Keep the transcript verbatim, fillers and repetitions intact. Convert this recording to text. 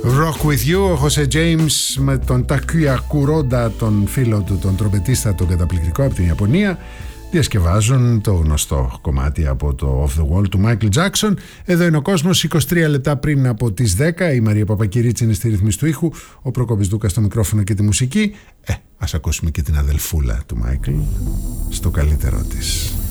Rock With You, ο Χωσέ Τζέιμς με τον Τακούια Κουρόντα, τον φίλο του, τον τρομπετίστα, τον καταπληκτικό από την Ιαπωνία, διασκευάζουν το γνωστό κομμάτι από το Off The Wall του Michael Jackson. Εδώ είναι ο κόσμος, είκοσι τρία λεπτά πριν από τις δέκα. Η Μαρία Παπακυρίτση είναι στη ρύθμιση του ήχου, ο Προκόπης Δούκας στο μικρόφωνο και τη μουσική. Ε, ας ακούσουμε και την αδελφούλα του Michael στο καλύτερό της.